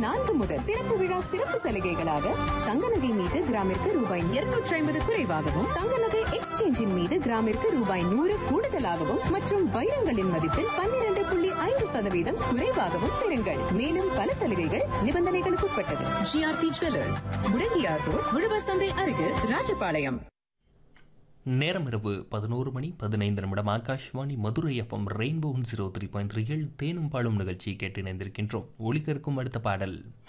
4 முதல். திறப்பு விழா சிறப்பு சலுகைகளாக தங்க நகை மீது கிராமிற்கு ரூபாய் 250 குறைவாகவும், தங்க நகை எக்ஸ்சேஞ்சின் மீது கிராமிற்கு ரூபாய் 100 கூடுதலாகவும் மற்றும் வைரங்களின் மதிப்பில் 12.5% குறைவாகவும் பெறுங்கள். மேலும் பல சலுகைகள் நிபந்தனைகளுக்கு உட்பட்டது. ஜிஆர்டி ஜுவல்லர்ஸ், முடங்கியார் ரோட், உழவர் சந்தை அருகில், ராஜபாளையம். நேரம் இரவு 11:15. ஆகாஷ்வாணி மதுரை எஃப்எம் ரெயின்போ 103.3 தேனும் பாலும் நிகழ்ச்சியை கேட்டு இணைந்திருக்கின்றோம். ஒளிகருக்கும் அடுத்த பாடல்